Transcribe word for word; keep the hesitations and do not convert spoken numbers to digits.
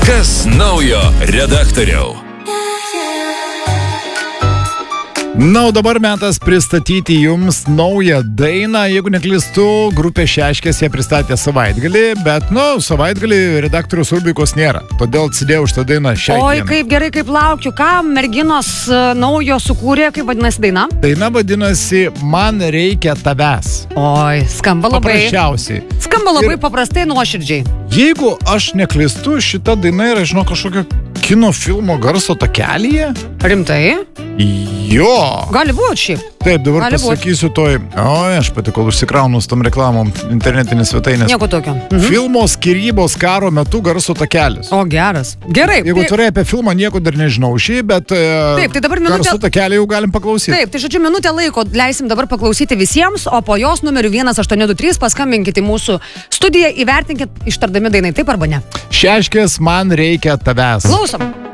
Kas naujo redaktoriau? Na, o dabar metas pristatyti jums naują dainą. Jeigu neklystu, grupė Šeškės ją pristatė savaitgalį, bet, nu, savaitgalį redaktorius rubrikos nėra. Todėl atsidėjau šitą dainą šiai Oi, dienai. kaip gerai, kaip laukiu. Ką merginos uh, naujo sukūrė, kaip vadinasi daina? Daina vadinasi Man reikia tavęs. Oi, skamba labai. Paprasčiausiai. Skamba labai Ir- paprastai, nuoširdžiai. Jeigu aš neklystu, šita daina yra, žinau, kažkokio kino filmo garso takelyje. Rimtai? Jo. Gali būti šiaip. Taip, dabar Gali būt. pasakysiu toj. Oi, aš pati kol užsikraunu su tom reklamom internetinės svetainės. Nieko tokio. Mhm. Filmo skyrybos karo metu garso takelis. O geras. Gerai. Jeigu tai, turėjai apie filmą, nieko dar nežinau šį, bet e, Taip, tai dabar minutė- garso takelį jau galim paklausyti. taip, tai žodžiu, minutę laiko leisim dabar paklausyti visiems, o po jos numeriu vienas aštuoni du trys paskambinkite į mūsų studiją, įvertinkit ištardami dainai, taip arba ne. Šeškės Man reikia tavęs. Klausom.